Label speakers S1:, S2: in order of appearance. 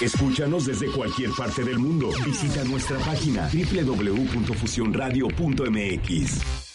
S1: Escúchanos desde cualquier parte del mundo. Visita nuestra página www.fusionradio.mx.